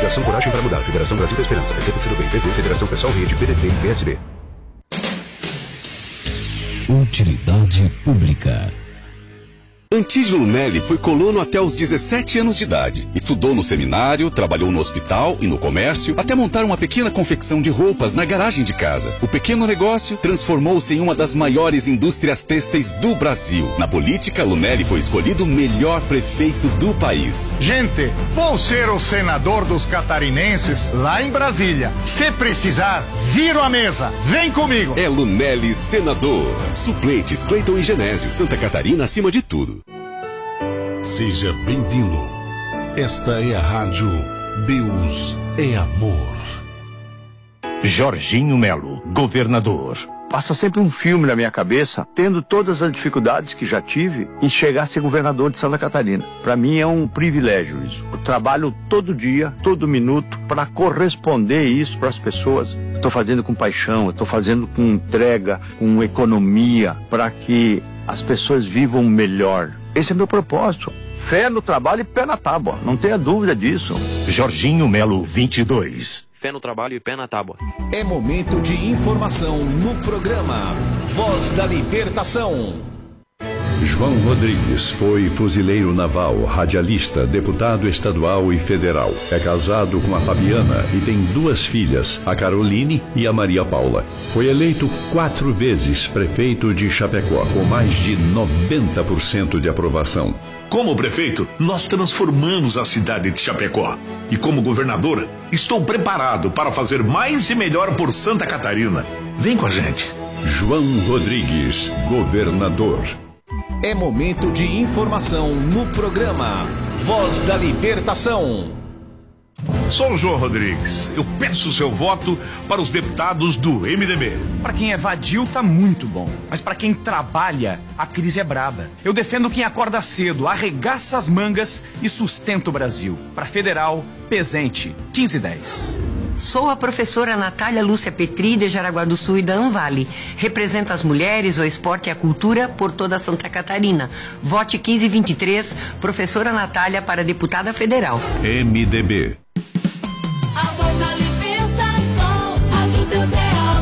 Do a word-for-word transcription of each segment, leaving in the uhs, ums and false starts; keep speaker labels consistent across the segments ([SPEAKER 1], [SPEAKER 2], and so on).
[SPEAKER 1] Federação Coragem para Mudar. Federação Brasil da Esperança. P T P C do Bem. P V. Federação Pessoal Rede. P D T e P S B.
[SPEAKER 2] Utilidade Pública.
[SPEAKER 3] Antídio Lunelli foi colono até os dezessete anos de idade. Estudou no seminário, trabalhou no hospital e no comércio, até montar uma pequena confecção de roupas na garagem de casa. O pequeno negócio transformou-se em uma das maiores indústrias têxteis do Brasil. Na política, Lunelli foi escolhido o melhor prefeito do país.
[SPEAKER 4] Gente, vou ser o senador dos catarinenses lá em Brasília. Se precisar, viro a mesa. Vem comigo.
[SPEAKER 3] É Lunelli senador. Suplentes Cleiton e Genésio. Santa Catarina acima de tudo.
[SPEAKER 5] Seja bem-vindo. Esta é a rádio Deus é Amor.
[SPEAKER 6] Jorginho Melo, governador.
[SPEAKER 7] Passa sempre um filme na minha cabeça, tendo todas as dificuldades que já tive em chegar a ser governador de Santa Catarina. Para mim é um privilégio isso. Eu trabalho todo dia, todo minuto, para corresponder isso para as pessoas. Estou fazendo com paixão, estou fazendo com entrega, com economia, para que as pessoas vivam melhor. Esse é meu propósito. Fé no trabalho e pé na tábua. Não tenha dúvida disso.
[SPEAKER 6] Jorginho Melo, vinte e dois.
[SPEAKER 8] Fé no trabalho e pé na tábua.
[SPEAKER 2] É momento de informação no programa Voz da Libertação.
[SPEAKER 9] João Rodrigues foi fuzileiro naval, radialista, deputado estadual e federal. É casado com a Fabiana e tem duas filhas, a Caroline e a Maria Paula. Foi eleito quatro vezes prefeito de Chapecó, com mais de noventa por cento de aprovação.
[SPEAKER 5] Como prefeito, nós transformamos a cidade de Chapecó. E como governador, estou preparado para fazer mais e melhor por Santa Catarina. Vem com a gente.
[SPEAKER 9] João Rodrigues, governador.
[SPEAKER 2] É momento de informação no programa Voz da Libertação.
[SPEAKER 5] Sou o João Rodrigues. Eu peço o seu voto para os deputados do M D B.
[SPEAKER 10] Para quem é vadio, tá muito bom. Mas para quem trabalha, a crise é braba. Eu defendo quem acorda cedo, arregaça as mangas e sustenta o Brasil. Para Federal, Pesente, quinze e dez.
[SPEAKER 11] Sou a professora Natália Lúcia Petri, de Jaraguá do Sul e da Anvale. Represento as mulheres, o esporte e a cultura por toda Santa Catarina. Vote quinze e vinte e três, professora Natália para deputada federal.
[SPEAKER 9] M D B.
[SPEAKER 12] A voz da libertação, rádio Deus é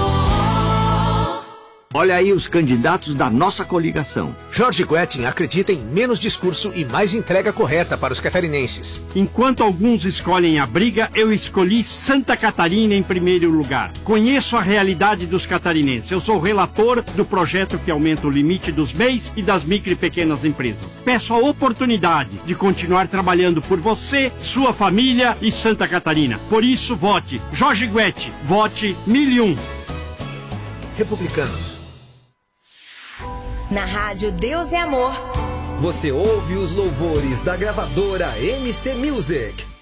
[SPEAKER 12] amor.
[SPEAKER 7] Olha aí os candidatos da nossa coligação.
[SPEAKER 13] Jorge Guetin acredita em menos discurso e mais entrega correta para os catarinenses.
[SPEAKER 14] Enquanto alguns escolhem a briga, eu escolhi Santa Catarina em primeiro lugar. Conheço a realidade dos catarinenses. Eu sou relator do projeto que aumenta o limite dos M E Is e das micro e pequenas empresas. Peço a oportunidade de continuar trabalhando por você, sua família e Santa Catarina. Por isso, vote Jorge Guetin. Vote mil e um.
[SPEAKER 13] Republicanos.
[SPEAKER 15] Na rádio Deus é Amor.
[SPEAKER 13] Você ouve os louvores da gravadora M C Music.